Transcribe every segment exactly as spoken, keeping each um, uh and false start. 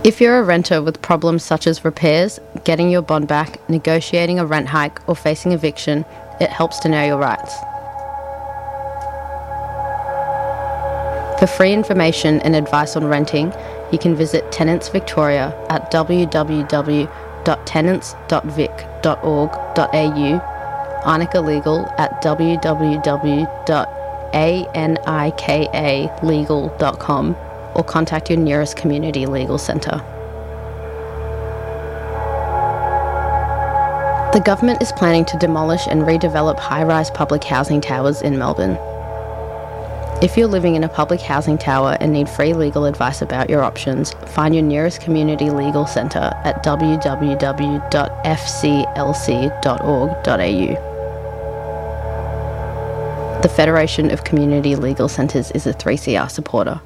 If you're a renter with problems such as repairs, getting your bond back, negotiating a rent hike, or facing eviction, it helps to know your rights. For free information and advice on renting, you can visit Tenants Victoria at w w w dot tenants dot vic dot org dot a u, Arnica Legal at w w w dot anika legal dot com, or contact your nearest community legal centre. The government is planning to demolish and redevelop high-rise public housing towers in Melbourne. If you're living in a public housing tower and need free legal advice about your options, find your nearest community legal centre at w w w dot f c l c dot org dot a u. The Federation of Community Legal Centres is a three C R supporter.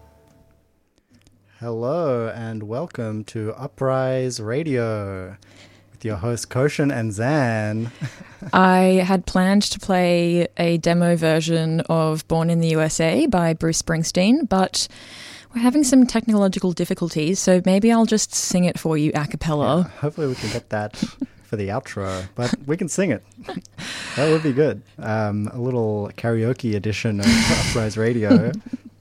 Hello and welcome to Uprise Radio with your hosts Koshin and Zan. I had planned to play a demo version of Born in the U S A by Bruce Springsteen, but we're having some technological difficulties, so maybe I'll just sing it for you a cappella. Yeah, hopefully we can get that for the outro, but we can sing it. That would be good. Um, a little karaoke edition of Uprise Radio.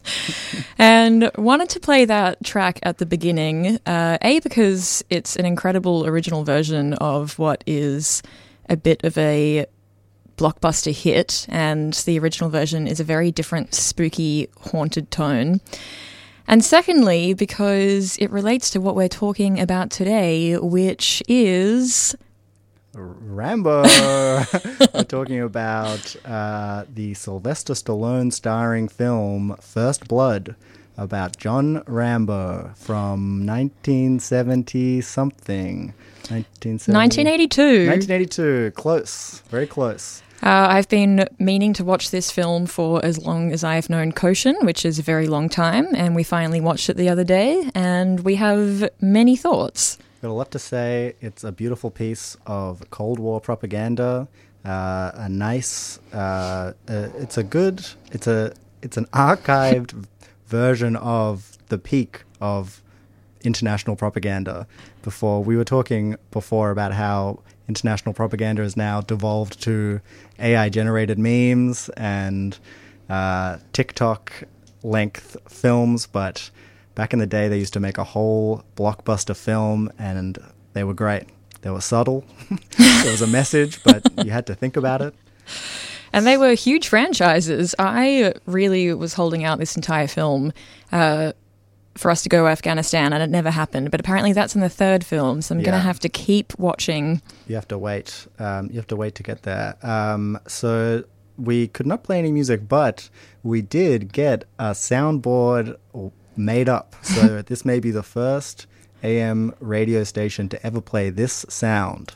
And wanted to play that track at the beginning, uh, A, because it's an incredible original version of what is a bit of a blockbuster hit, and the original version is a very different, spooky, haunted tone. And secondly, because it relates to what we're talking about today, which is Rambo. We're talking about uh, the Sylvester Stallone starring film First Blood about John Rambo from nineteen seventy something. nineteen seventy nineteen eighty-two. nineteen eighty-two. Close. Very close. Uh, I've been meaning to watch this film for as long as I've known Koshin, which is a very long time, and we finally watched it the other day, and we have many thoughts. Got a lot to say. It's a beautiful piece of Cold War propaganda. Uh, a nice. Uh, uh, it's a good. It's a. It's an archived version of the peak of international propaganda. Before we were talking before about how international propaganda has now devolved to A I generated memes and uh, TikTok length films, but back in the day, they used to make a whole blockbuster film, and they were great. They were subtle. There was a message, but you had to think about it. And they were huge franchises. I really was holding out this entire film uh, for us to go to Afghanistan, and it never happened. But apparently that's in the third film, so I'm yeah. going to have to keep watching. You have to wait. Um, you have to wait to get there. Um, so we could not play any music, but we did get a soundboard made up. So this may be the first A M radio station to ever play this sound.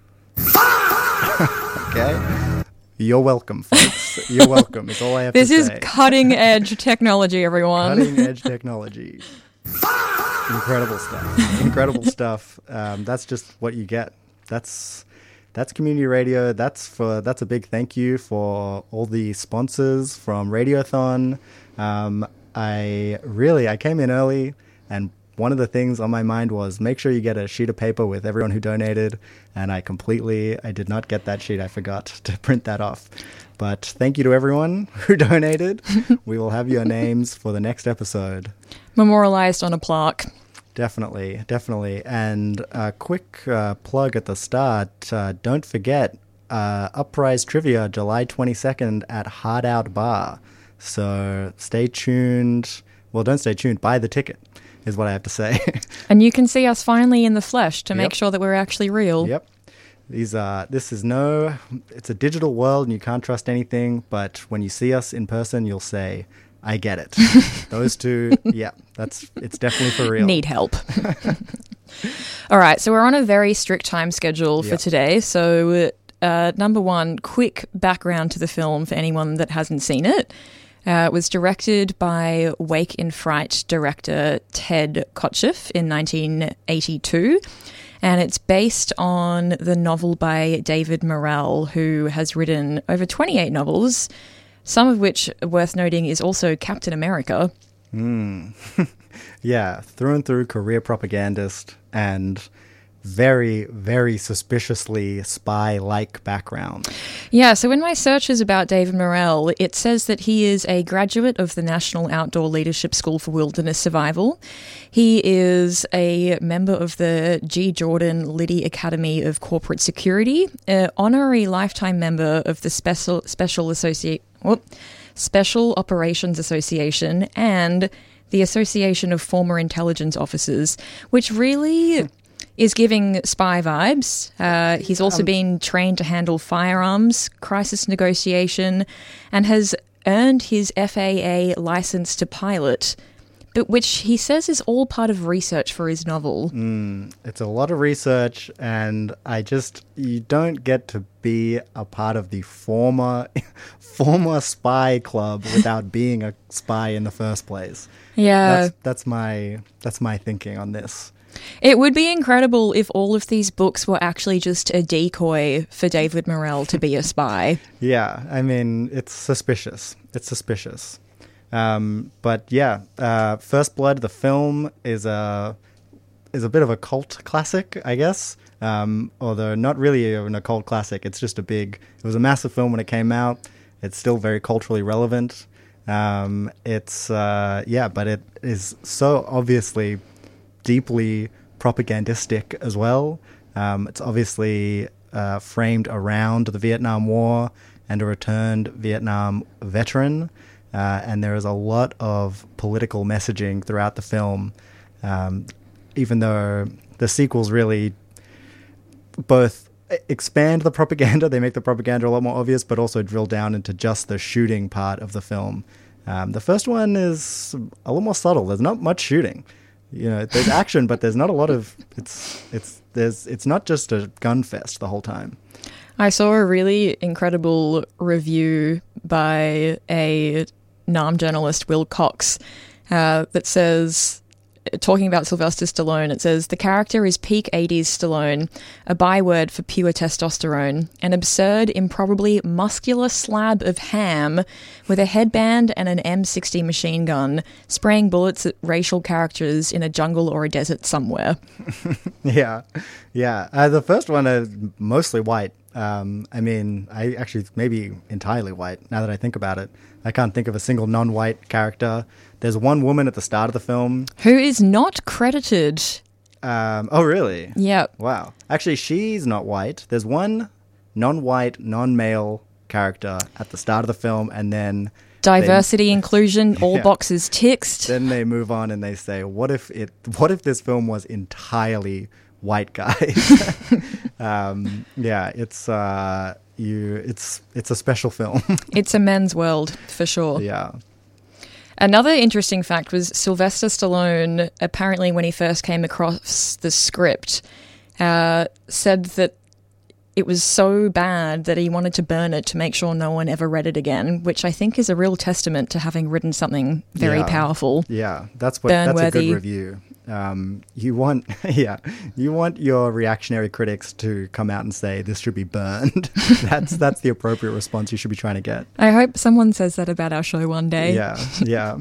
Okay? You're welcome, folks. You're welcome. It's all I have this to say. This is cutting edge technology, everyone. Cutting edge technology. Incredible stuff. Incredible stuff. Um, that's just what you get. That's that's community radio. That's for that's a big thank you for all the sponsors from Radiothon. Um, I really, I came in early, and one of the things on my mind was make sure you get a sheet of paper with everyone who donated, and I completely, I did not get that sheet. I forgot to print that off. But thank you to everyone who donated. We will have your names for the next episode. Memorialized on a plaque. Definitely, definitely. And a quick uh, plug at the start, uh, don't forget, uh, Uprise Trivia, July twenty-second at Hard Out Bar. So stay tuned. Well, don't stay tuned. Buy the ticket is what I have to say. And you can see us finally in the flesh to Yep. make sure that we're actually real. Yep. These are. This is no. It's a digital world, and you can't trust anything. But when you see us in person, you'll say, "I get it." Those two. Yeah, that's. It's definitely for real. Need help. All right. So we're on a very strict time schedule for Yep. today. So uh, number one, quick background to the film for anyone that hasn't seen it. Uh, it was directed by Wake in Fright director Ted Kotcheff in nineteen eighty-two, and it's based on the novel by David Morrell, who has written over twenty-eight novels, some of which, worth noting, is also Captain America. Mm. Yeah, through and through career propagandist and very, very suspiciously spy-like background. Yeah, so in my searches about David Morrell, it says that he is a graduate of the National Outdoor Leadership School for Wilderness Survival. He is a member of the G. Jordan Liddy Academy of Corporate Security, an honorary lifetime member of the Special Special Associ- whoop, Special Operations Association, and the Association of Former Intelligence Officers, which really is giving spy vibes. Uh, he's also um, been trained to handle firearms, crisis negotiation, and has earned his F A A license to pilot, but which he says is all part of research for his novel. Mm, it's a lot of research, and I just, you don't get to be a part of the former former spy club without being a spy in the first place. Yeah. That's, that's my that's my thinking on this. It would be incredible if all of these books were actually just a decoy for David Morrell to be a spy. Yeah, I mean, it's suspicious. It's suspicious. Um, but yeah, uh, First Blood, the film, is a is a bit of a cult classic, I guess. Um, although not really an occult classic. It's just a big... It was a massive film when it came out. It's still very culturally relevant. Um, it's... Uh, yeah, but it is so obviously deeply propagandistic as well. Um, it's obviously uh, framed around the Vietnam War and a returned Vietnam veteran. Uh, and there is a lot of political messaging throughout the film, um, even though the sequels really both expand the propaganda, they make the propaganda a lot more obvious, but also drill down into just the shooting part of the film. Um, the first one is a little more subtle. There's not much shooting. You know, there's action, but there's not a lot of. It's it's there's it's not just a gun fest the whole time. I saw a really incredible review by a Nam journalist, Will Cox, uh, that says, talking about Sylvester Stallone, it says, the character is peak eighties Stallone, a byword for pure testosterone, an absurd, improbably muscular slab of ham with a headband and an M sixty machine gun, spraying bullets at racial characters in a jungle or a desert somewhere. yeah, yeah. Uh, the first one is mostly white. Um, I mean, I actually maybe entirely white, now that I think about it. I can't think of a single non-white character. There's one woman at the start of the film. Who is not credited. Um, oh, really? Yeah. Wow. Actually, she's not white. There's one non-white, non-male character at the start of the film, and then... Diversity, they, inclusion, all yeah. boxes ticked. Then they move on and they say, what if it? What if this film was entirely white guys? um, yeah, it's... Uh, You, it's it's a special film. It's a men's world, for sure. Yeah. Another interesting fact was Sylvester Stallone, apparently when he first came across the script, uh, said that it was so bad that he wanted to burn it to make sure no one ever read it again, which I think is a real testament to having written something very yeah. powerful. Yeah, that's what that's a good review. Um, you want, yeah, you want your reactionary critics to come out and say this should be burned. that's that's the appropriate response you should be trying to get. I hope someone says that about our show one day. Yeah, yeah.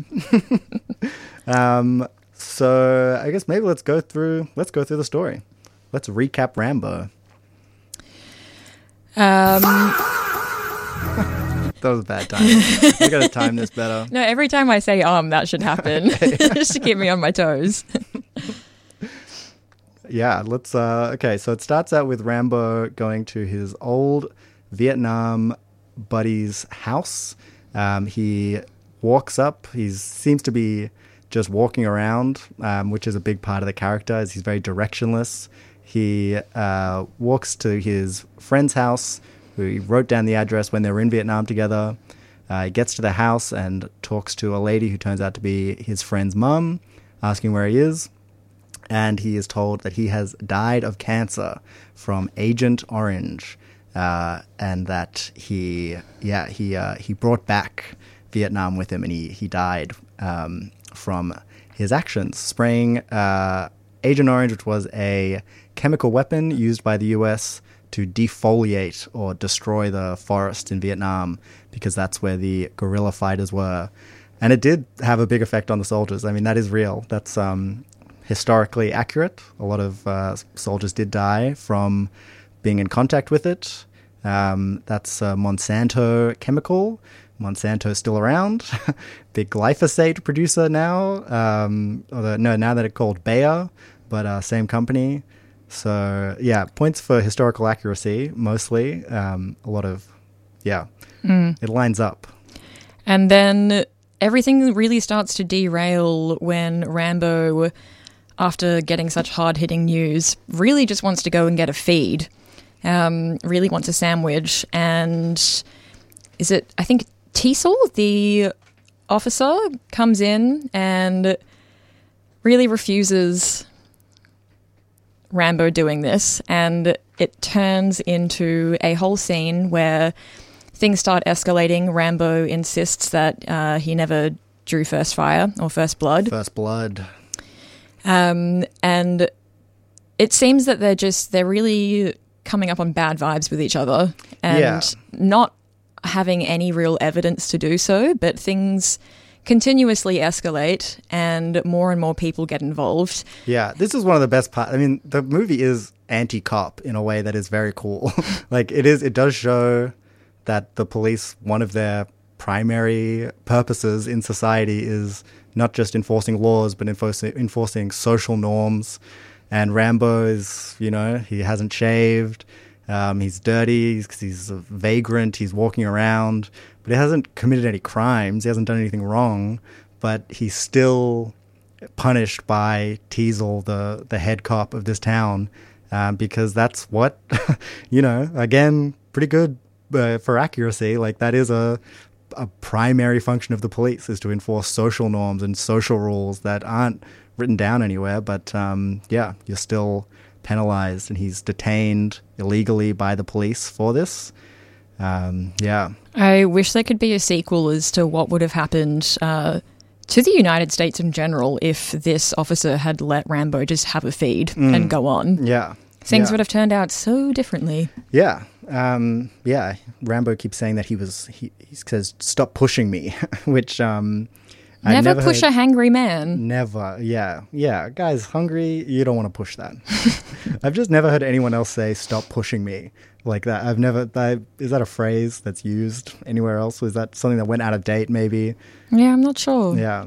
um, so I guess maybe let's go through let's go through the story. Let's recap Rambo. Um. That was a bad time. We got to time this better. No, every time I say um, that should happen, just to keep me on my toes. Yeah, let's, uh, okay, so it starts out with Rambo going to his old Vietnam buddy's house. Um, he walks up, he seems to be just walking around, um, which is a big part of the character, as he's very directionless. He uh, walks to his friend's house, who he wrote down the address when they were in Vietnam together. Uh, he gets to the house and talks to a lady who turns out to be his friend's mum, asking where he is. And he is told that he has died of cancer from Agent Orange, uh, and that he, yeah, he uh, he brought back Vietnam with him, and he he died um, from his actions, spraying uh, Agent Orange, which was a chemical weapon used by the U S to defoliate or destroy the forests in Vietnam, because that's where the guerrilla fighters were. and it did have a big effect on the soldiers. I mean, that is real. That's um, historically accurate. A lot of uh, soldiers did die from being in contact with it. Um, that's a Monsanto chemical. Monsanto's still around. Big glyphosate producer now. Um, although, no, now that it's called Bayer, but uh, same company. So, yeah, points for historical accuracy, mostly. Um, a lot of, yeah, mm. it lines up. And then everything really starts to derail when Rambo, after getting such hard-hitting news, really just wants to go and get a feed. Um, really wants a sandwich. And is it, I think, Teasel, the officer, comes in and really refuses Rambo doing this, and it turns into a whole scene where things start escalating. Rambo insists that uh, he never drew first fire or first blood. First blood. Um, and it seems that they're just, they're really coming up on bad vibes with each other and yeah. not having any real evidence to do so, but things continuously escalate and more and more people get involved. Yeah, this is one of the best parts. I mean, the movie is anti-cop in a way that is very cool. Like, it is, it does show that the police, one of their primary purposes in society is not just enforcing laws, but enforcing, enforcing social norms. And Rambo is, you know, he hasn't shaved. Um, he's dirty, he's, he's a vagrant, he's walking around, but he hasn't committed any crimes, he hasn't done anything wrong, but he's still punished by Teasel, the, the head cop of this town, um, because that's what, you know, again, pretty good uh, for accuracy, like that is a, a primary function of the police, is to enforce social norms and social rules that aren't written down anywhere, but um, yeah, you're still penalized, and he's detained illegally by the police for this. Um, yeah. I wish there could be a sequel as to what would have happened uh, to the United States in general if this officer had let Rambo just have a feed mm. and go on. Yeah. Things yeah. would have turned out so differently. Yeah. Um, yeah. Rambo keeps saying that he was, he, he says, stop pushing me, which... Um, Never, never push heard, a hangry man. Never, yeah. Yeah, guys, hungry, you don't want to push that. I've just never heard anyone else say, stop pushing me, like that. I've never, I, is that a phrase that's used anywhere else? Was that something that went out of date, maybe? Yeah, I'm not sure. Yeah.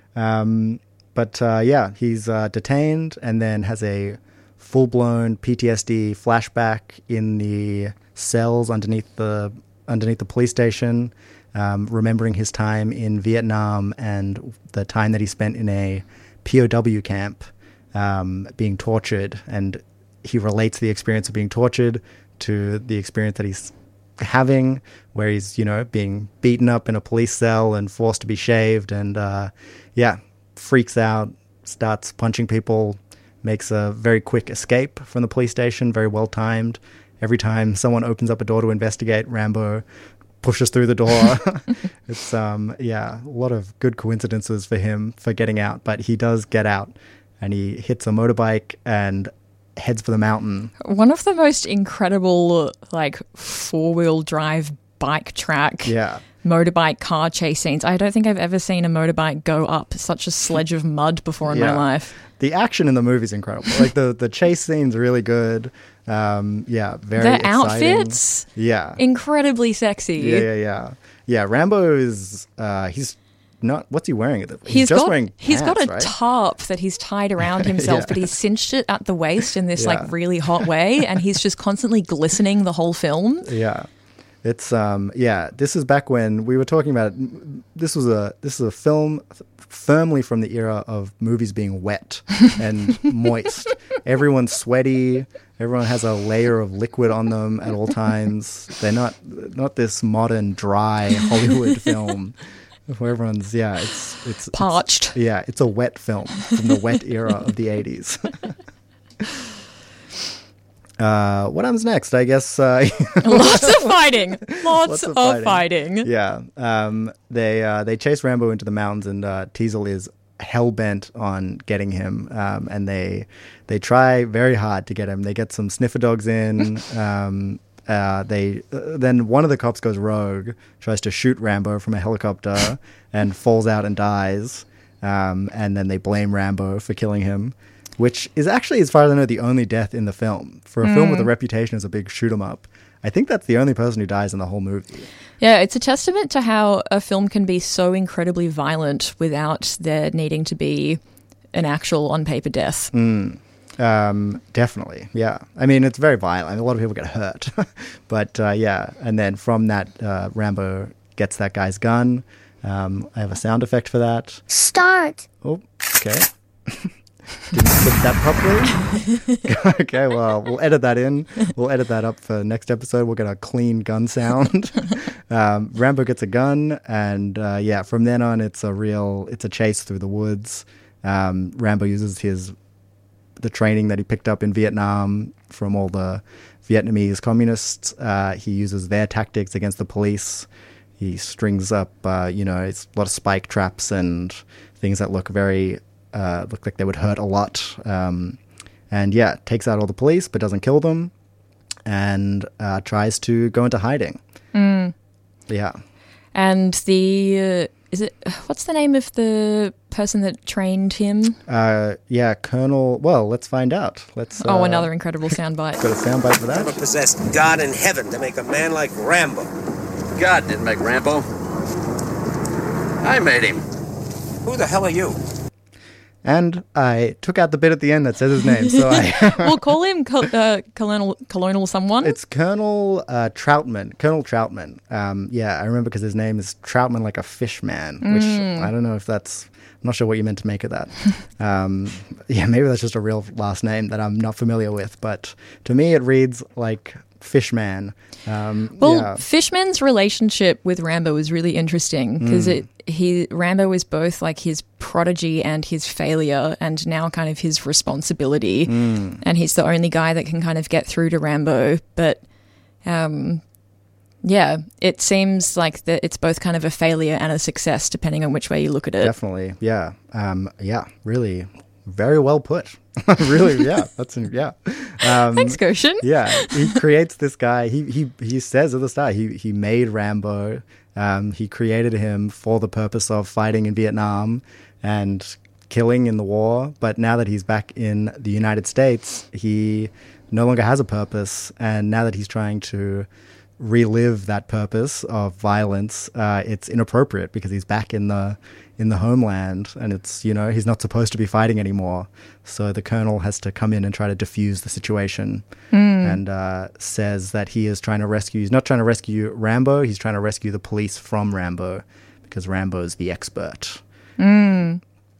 Um, but, uh, yeah, he's uh, detained and then has a full-blown P T S D flashback in the cells underneath the underneath the police station. Um, remembering his time in Vietnam and the time that he spent in a P O W camp um, being tortured. And he relates the experience of being tortured to the experience that he's having, where he's, you know, being beaten up in a police cell and forced to be shaved. And, uh, yeah, freaks out, starts punching people, makes a very quick escape from the police station, very well timed. Every time someone opens up a door to investigate, Rambo pushes through the door. It's, um, yeah, a lot of good coincidences for him for getting out, but he does get out and he hits a motorbike and heads for the mountain. One of the most incredible, like, four-wheel drive bike track, yeah. motorbike car chase scenes. I don't think I've ever seen a motorbike go up such a sledge of mud before in yeah. my life. The action in the movie is incredible. Like, the, the chase scene's really good. Um, yeah, very The exciting. outfits? Yeah. Incredibly sexy. Yeah, yeah, yeah. Yeah, Rambo is, uh, he's not, what's he wearing? He's, he's just got, wearing pants, He's got a right? tarp that he's tied around himself, yeah. but he's cinched it at the waist in this, yeah. like, really hot way, and he's just constantly glistening the whole film. Yeah. It's, um, yeah, this is back when we were talking about, this was a, this is a film firmly from the era of movies being wet and moist. Everyone's sweaty. Everyone has a layer of liquid on them at all times. They're not, not this modern, dry Hollywood film where everyone's, yeah, it's, it's parched. It's, yeah, it's a wet film from the wet era of the eighties. Uh, what happens next? I guess uh, lots of fighting, lots, lots of, of fighting. fighting. Yeah, um, they uh, they chase Rambo into the mountains, and uh, Teasel is hell bent on getting him, um, and they they try very hard to get him. They get some sniffer dogs in, um, uh, they uh, then one of the cops goes rogue, tries to shoot Rambo from a helicopter, and falls out and dies. Um, and then they blame Rambo for killing him, which is actually, as far as I know, the only death in the film. For a mm. film with a reputation as a big shoot 'em up, I think that's the only person who dies in the whole movie. Yeah, it's a testament to how a film can be so incredibly violent without there needing to be an actual on-paper death. Mm. Um, definitely, yeah. I mean, it's very violent. A lot of people get hurt. But, uh, yeah, and then from that, uh, Rambo gets that guy's gun. Um, I have a sound effect for that. Start. Oh, okay. Didn't clip that properly. Okay, well, we'll edit that in. We'll edit that up for next episode. We'll get a clean gun sound. um, Rambo gets a gun, and uh, yeah, from then on, it's a real, it's a chase through the woods. Um, Rambo uses his the training that he picked up in Vietnam from all the Vietnamese communists. Uh, he uses their tactics against the police. He strings up, uh, you know, it's a lot of spike traps and things that look very, uh, look like they would hurt a lot. Um, and yeah, takes out all the police, but doesn't kill them, and uh, tries to go into hiding. Mm. Yeah. And the, uh, is it, what's the name of the person that trained him? Uh, yeah, Colonel, well, let's find out. Let's. Oh, uh, another incredible soundbite. Got a soundbite for that? Never possessed God in heaven to make a man like Rambo. God didn't make Rambo. I made him. Who the hell are you? And I took out the bit at the end that says his name, so I... We'll call him Col- uh, Colonel Colonel someone. It's Colonel uh, Troutman. Colonel Troutman. Um, yeah, I remember because his name is Troutman like a fish man, which Mm. I don't know if that's... I'm not sure what you meant to make of that. um, yeah, maybe that's just a real last name that I'm not familiar with, but to me it reads like Fishman. Um, well, yeah. Fishman's relationship with Rambo is really interesting because Mm. it he Rambo is both like his prodigy and his failure, and now kind of his responsibility. Mm. And he's the only guy that can kind of get through to Rambo. But um, yeah, it seems like that it's both kind of a failure and a success depending on which way you look at it. Definitely, yeah. Um, yeah, really, very well put. really, yeah. That's yeah. Um, Thanks, Goshen. Yeah, he creates this guy. He he he says at the start he he made Rambo. Um, he created him for the purpose of fighting in Vietnam and killing in the war. But now that he's back in the United States, he no longer has a purpose. And now that he's trying to relive that purpose of violence, uh, it's inappropriate because he's back in the in the homeland, and it's, you know, he's not supposed to be fighting anymore. So the colonel has to come in and try to defuse the situation, mm. and uh, says that he is trying to rescue, he's not trying to rescue Rambo, he's trying to rescue the police from Rambo, because Rambo is the expert. Mm.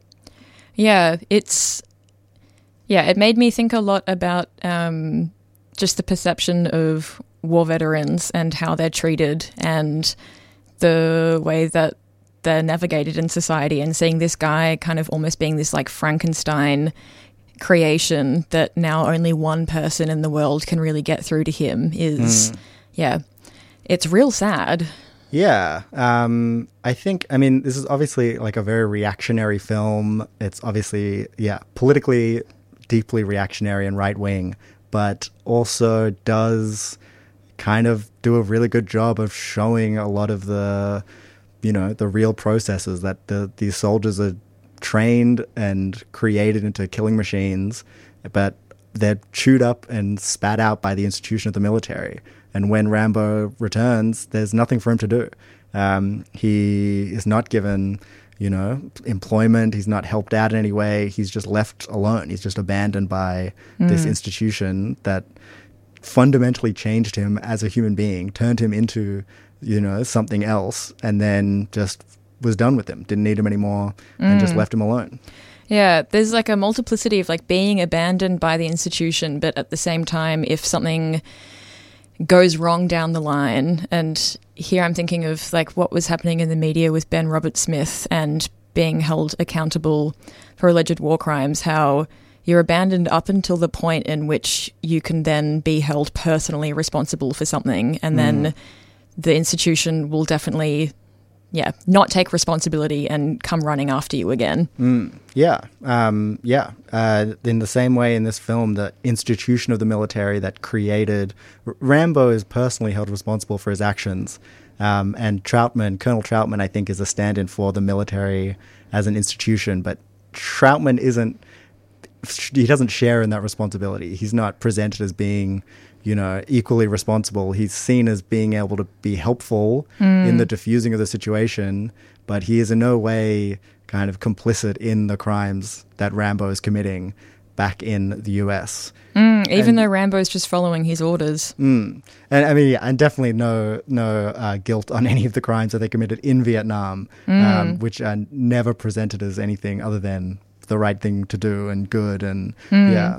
Yeah, it's, yeah, it made me think a lot about um, just the perception of war veterans and how they're treated and the way that they're navigated in society, and seeing this guy kind of almost being this like Frankenstein creation that now only one person in the world can really get through to him is, mm. yeah, it's real sad. Yeah. Um, I think, I mean, this is obviously like a very reactionary film. It's obviously, yeah, politically deeply reactionary and right-wing, but also does kind of do a really good job of showing a lot of the, you know, the real processes that the these soldiers are trained and created into killing machines, but they're chewed up and spat out by the institution of the military. And when Rambo returns, there's nothing for him to do. Um, he is not given, you know, employment. He's not helped out in any way. He's just left alone. He's just abandoned by mm. this institution that fundamentally changed him as a human being, turned him into, you know, something else, and then just was done with him, didn't need him anymore, and mm. just left him alone. Yeah, there's like a multiplicity of like being abandoned by the institution, but at the same time, if something goes wrong down the line, and here I'm thinking of like what was happening in the media with Ben Roberts-Smith and being held accountable for alleged war crimes, how you're abandoned up until the point in which you can then be held personally responsible for something, and mm. then the institution will definitely yeah, not take responsibility and come running after you again. Mm, yeah, um, yeah. Uh, in the same way in this film, the institution of the military that created... R- Rambo is personally held responsible for his actions. Um, and Troutman, Colonel Troutman, I think, is a stand-in for the military as an institution. But Troutman isn't... He doesn't share in that responsibility. He's not presented as being... you know, equally responsible. He's seen as being able to be helpful mm. in the diffusing of the situation, but he is in no way kind of complicit in the crimes that Rambo is committing back in the U S. Mm, even and, though Rambo's just following his orders. Mm, and I mean, yeah, and definitely no no uh, guilt on any of the crimes that they committed in Vietnam, mm. um, which are never presented as anything other than the right thing to do and good and, mm. yeah.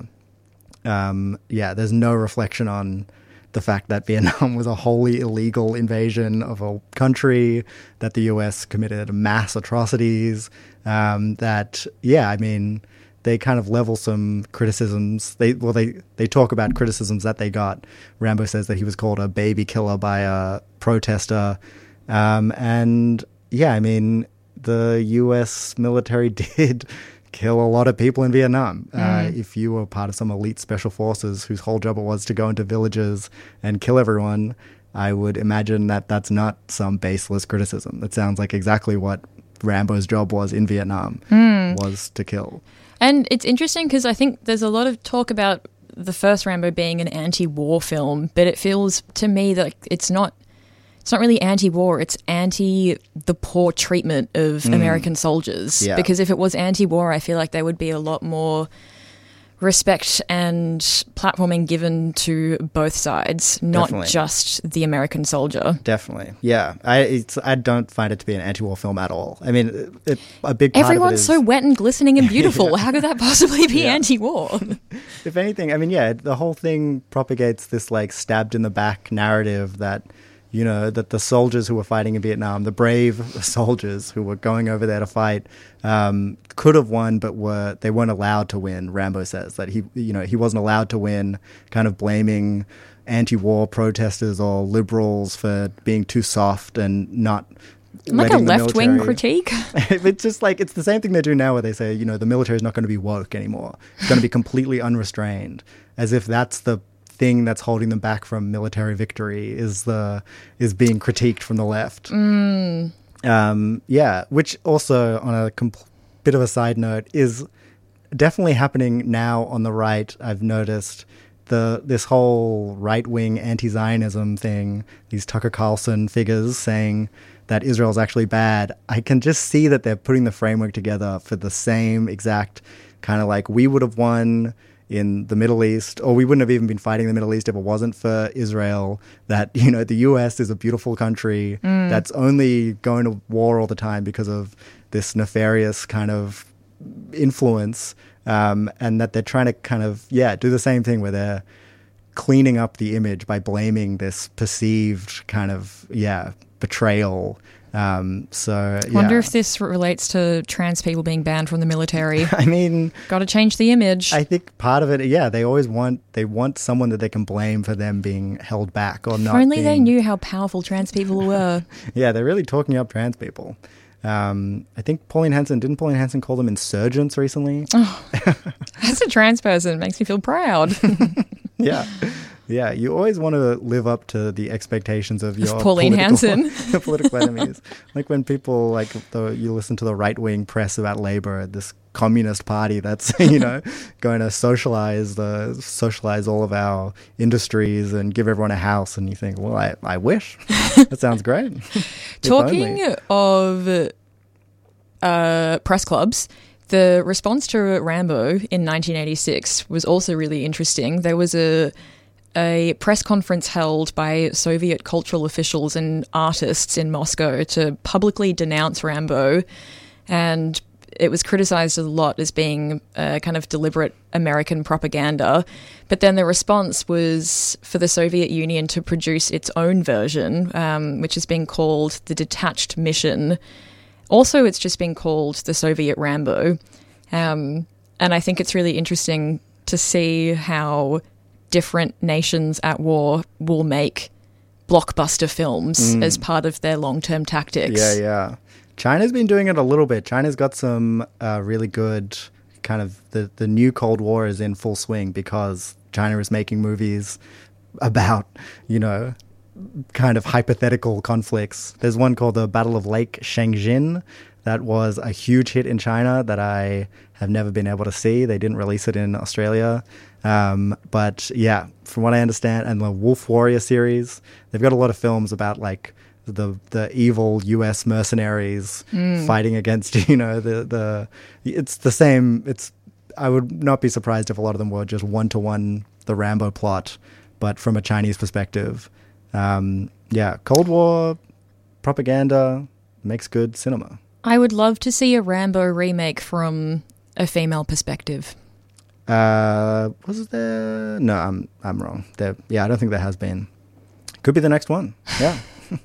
Um, yeah, there's no reflection on the fact that Vietnam was a wholly illegal invasion of a country, that the U S committed mass atrocities, um, that, yeah, I mean, they kind of level some criticisms. They Well, they, they talk about criticisms that they got. Rambo says that he was called a baby killer by a protester. Um, and, yeah, I mean, the U S military did... kill a lot of people in Vietnam. Mm. Uh, if you were part of some elite special forces whose whole job it was to go into villages and kill everyone, I would imagine that that's not some baseless criticism. That sounds like exactly what Rambo's job was in Vietnam, mm. was to kill. And it's interesting because I think there's a lot of talk about the first Rambo being an anti-war film, but it feels to me that it's not It's not really anti-war, it's anti the poor treatment of mm. American soldiers. Yeah. Because if it was anti-war, I feel like there would be a lot more respect and platforming given to both sides, not Definitely. just the American soldier. Definitely. Yeah. I it's, I don't find it to be an anti-war film at all. I mean, it, it, a big part Everyone's of it is... so wet and glistening and beautiful. yeah. How could that possibly be yeah. anti-war? If anything, I mean, yeah, the whole thing propagates this, like, stabbed in the back narrative that... You know, that the soldiers who were fighting in Vietnam, the brave soldiers who were going over there to fight, um, could have won, but were they weren't allowed to win. Rambo says that he, you know, he wasn't allowed to win, kind of blaming anti-war protesters or liberals for being too soft and not. Like a left-wing critique? It's just like, it's the same thing they do now where they say, you know, the military is not going to be woke anymore. It's going to be completely unrestrained, as if that's the thing that's holding them back from military victory is the is being critiqued from the left. Mm. Um, yeah, which also, on a compl- bit of a side note, is definitely happening now on the right. I've noticed the this whole right-wing anti-Zionism thing, these Tucker Carlson figures saying that Israel's actually bad. I can just see that they're putting the framework together for the same exact kind of like, we would have won in the Middle East, or we wouldn't have even been fighting in the Middle East if it wasn't for Israel, that, you know, the U S is a beautiful country mm. that's only going to war all the time because of this nefarious kind of influence, um, and that they're trying to kind of, yeah, do the same thing where they're cleaning up the image by blaming this perceived kind of, yeah, betrayal. Um, so, yeah. Wonder if this relates to trans people being banned from the military. I mean, got to change the image. I think part of it, yeah, they always want they want someone that they can blame for them being held back or if not. Only being... they knew how powerful trans people were. Yeah, they're really talking up trans people. Um, I think Pauline Hanson didn't Pauline Hanson call them insurgents recently? Oh, as a trans person, it makes me feel proud. Yeah. Yeah, you always want to live up to the expectations of your Pauline political, Hanson. political enemies. Like when people, like, the, you listen to the right-wing press about Labour, this communist party that's, you know, going to socialize the socialize all of our industries and give everyone a house, and you think, well, I, I wish. That sounds great. Talking of uh, press clubs, the response to Rambo in nineteen eighty-six was also really interesting. There was a a press conference held by Soviet cultural officials and artists in Moscow to publicly denounce Rambo, and it was criticized a lot as being a kind of deliberate American propaganda. But then the response was for the Soviet Union to produce its own version, um, which has been called the Detached Mission. Also, it's just been called the Soviet Rambo. Um, and I think it's really interesting to see how different nations at war will make blockbuster films as part of their long-term tactics. Yeah, yeah. China's been doing it a little bit. China's got some uh, really good kind of the, the new Cold War is in full swing because China is making movies about, you know, kind of hypothetical conflicts. There's one called the Battle of Lake Changjin that was a huge hit in China that I have never been able to see. They didn't release it in Australia. Um, but yeah, from what I understand, and the Wolf Warrior series, they've got a lot of films about like the the evil U S mercenaries mm. fighting against, you know, the the it's the same. It's I would not be surprised if a lot of them were just one to one the Rambo plot, but from a Chinese perspective. Um, yeah, Cold War propaganda makes good cinema. I would love to see a Rambo remake from a female perspective. Uh, was there? No, I'm I'm wrong. There, yeah, I don't think there has been. Could be the next one. Yeah.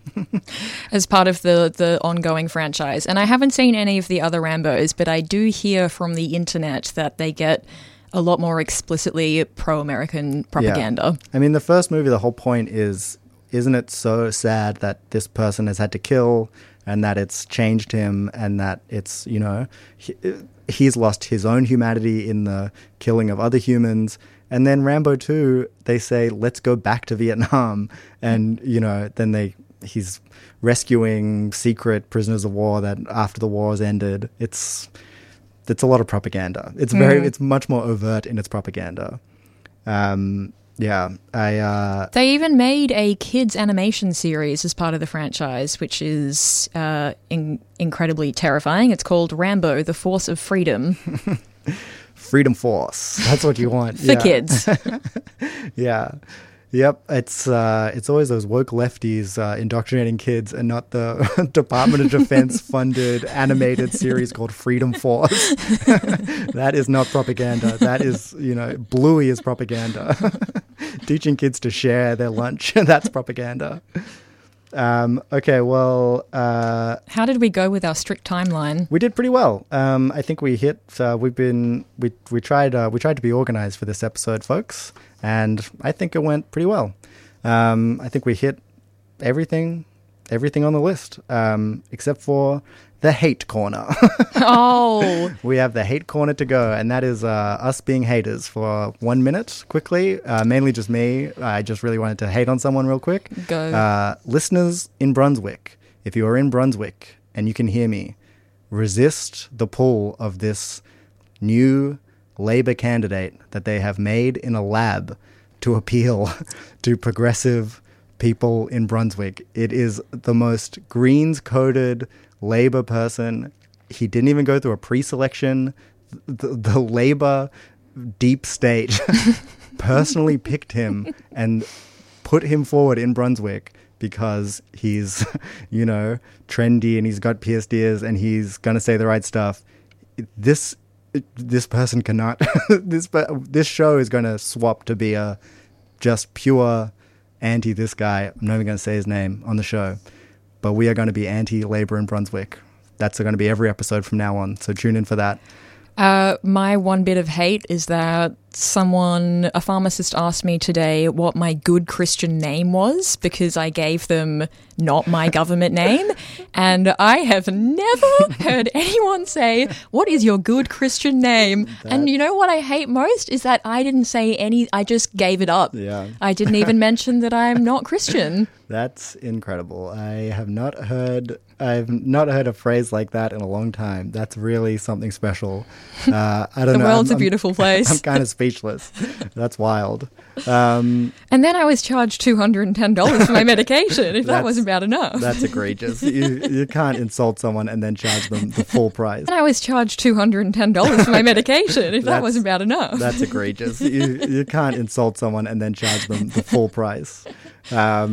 As part of the, the ongoing franchise. And I haven't seen any of the other Rambos, but I do hear from the internet that they get a lot more explicitly pro-American propaganda. Yeah. I mean, the first movie, the whole point is, isn't it so sad that this person has had to kill and that it's changed him and that it's, you know, he, he's lost his own humanity in the killing of other humans. And then Rambo two, they say, let's go back to Vietnam. And, you know, then they he's rescuing secret prisoners of war that after the war has ended. It's it's a lot of propaganda. It's very mm. it's much more overt in its propaganda. Um, yeah, I. Uh, they even made a kids animation series as part of the franchise, which is uh, in- incredibly terrifying. It's called Rambo: The Force of Freedom. Freedom Force. That's what you want for yeah. kids. Yeah. Yep, it's uh, it's always those woke lefties uh, indoctrinating kids and not the Department of Defense funded animated series called Freedom Force. That is not propaganda. That is, you know, Bluey is propaganda. Teaching kids to share their lunch, that's propaganda. Um, okay, well... Uh, How did we go with our strict timeline? We did pretty well. Um, I think we hit... Uh, we've been... We we tried uh, we tried to be organized for this episode, folks. And I think it went pretty well. Um, I think we hit everything, everything on the list, um, except for the hate corner. Oh. We have the hate corner to go, and that is uh, us being haters for one minute, quickly. Uh, mainly just me. I just really wanted to hate on someone real quick. Go. Uh, listeners in Brunswick, if you are in Brunswick and you can hear me, resist the pull of this new Labour candidate that they have made in a lab to appeal to progressive people in Brunswick. It is the most Greens-coded Labour person. He didn't even go through a pre-selection. The, the Labour deep state personally picked him and put him forward in Brunswick because he's, you know, trendy and he's got pierced ears and he's going to say the right stuff. This This person cannot. this this show is going to swap to be a just pure anti this guy. I'm not even going to say his name on the show, but we are going to be anti Labour in Brunswick. That's going to be every episode from now on. So tune in for that. Uh, my one bit of hate is that someone, a pharmacist asked me today what my good Christian name was because I gave them not my government name. And I have never heard anyone say, what is your good Christian name? That... And you know what I hate most is that I didn't say any, I just gave it up. Yeah. I didn't even mention that I'm not Christian. That's incredible. I have not heard I've not heard a phrase like that in a long time. That's really something special. Uh, I don't the know. The world's I'm, a beautiful I'm, place. I'm kind of speechless. That's wild. Um, and then I was charged two hundred ten dollars for my medication, if that wasn't bad enough. That's egregious. You, you can't insult someone and then charge them the full price. And I was charged two hundred ten dollars for my medication, if that wasn't bad enough. That's egregious. You, you can't insult someone and then charge them the full price. Um,